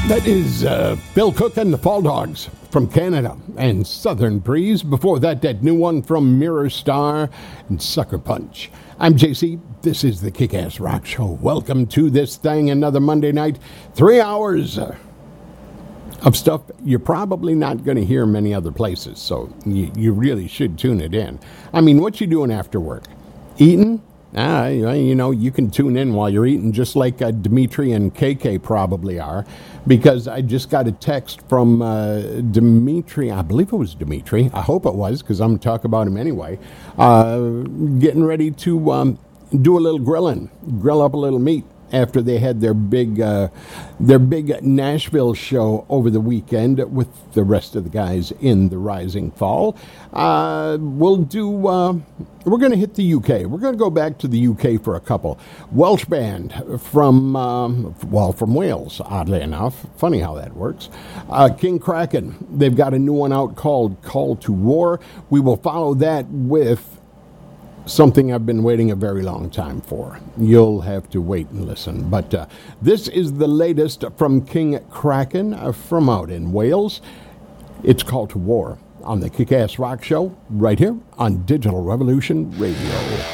That is Bill Cook and the Fall Dogs from Canada and Southern Breeze. Before that, that new one from Mirror Star and Sucker Punch. I'm JC. This is the Kick-Ass Rock Show. Welcome to this thing, another Monday night. 3 hours of stuff you're probably not going to hear many other places, so you really should tune it in. I mean, what you doing after work? Eating? You can tune in while you're eating, just like Dimitri and KK probably are, because I just got a text from Dimitri. I believe it was Dimitri. I hope it was, because I'm going to talk about him anyway. Getting ready to do a little grilling, grill up a little meat after they had their big Nashville show over the weekend with the rest of the guys in the Rising Fall. We're going to hit the UK. We're going to go back to the UK for a couple. Welsh band from Wales, oddly enough. Funny how that works. King Kraken. They've got a new one out called Call to War. We will follow that with something I've been waiting a very long time for. You'll have to wait and listen. But this is the latest from King Kraken from out in Wales. It's Call to War on the Kick-Ass Rock Show right here on Digital Revolution Radio.